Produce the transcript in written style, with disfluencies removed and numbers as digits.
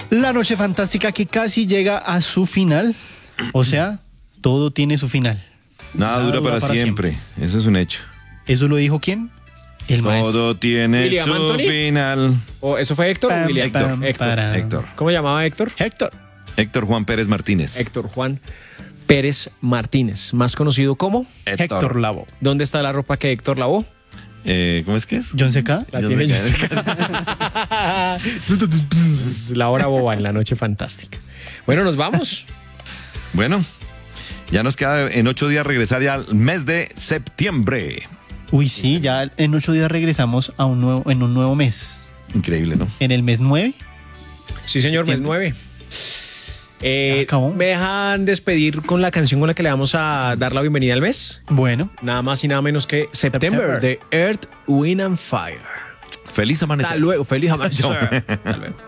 La noche fantástica que casi llega a su final. O sea, todo tiene su final. Nada dura para siempre. Eso es un hecho. ¿Eso lo dijo quién? El maestro. Todo tiene William su Anthony. final. ¿Eso fue Héctor o William? Héctor. Héctor. ¿Cómo llamaba Héctor? Héctor Juan Pérez Martínez. Héctor Juan Pérez Martínez, más conocido como Héctor Lavoe. ¿Dónde está la ropa que Héctor lavó? ¿Cómo es que es? John C.K. La John tiene C.K. La hora boba en la noche fantástica. Bueno, nos vamos. Bueno, ya nos queda en 8 días regresar ya al mes de septiembre. Uy, sí, ya en 8 días regresamos en un nuevo mes. Increíble, ¿no? En el mes 9. Sí, señor, mes 9. Acabó. ¿Me dejan despedir con la canción con la que le vamos a dar la bienvenida al mes? Bueno. Nada más y nada menos que September de Earth, Wind and Fire. Feliz amanecer. Hasta luego, feliz amanecer. Hasta luego.